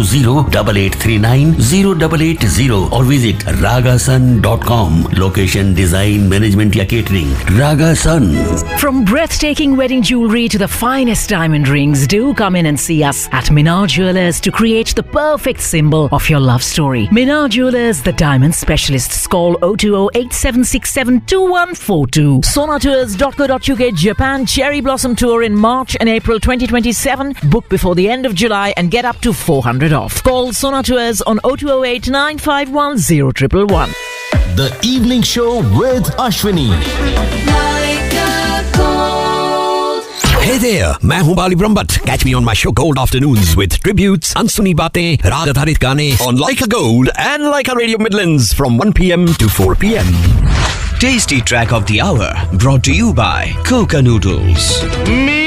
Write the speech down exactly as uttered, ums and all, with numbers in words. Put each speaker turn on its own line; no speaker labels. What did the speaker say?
zero eight eight three nine zero eight eight zero or visit ragasun dot com. Location, design, management या catering. Ragasun.
From breathtaking wedding jewelry to the finest diamond rings, do come in and see us at Minar Jewelers to create the perfect symbol of your love story. Minar Jewelers, the diamond specialists. Call zero two zero eight seven six seven two one four two. sonatours dot co dot uk Japan Cherry Blossom Tour in March and April twenty twenty-seven. Book before the end of July and get up to four hundred off. Call Sonatours on zero two zero eight nine five one zero one one one.
The Evening Show with Ashwini.
Hey there, मैं हूँ बाली Brahmbhatt. Catch me on my show Gold Afternoons with tributes, अनसुनी बातें, राग आधारित गाने on Like a Gold and Like a Radio Midlands from one p.m. to four p.m.
Tasty track of the hour brought to you by Coca Noodles.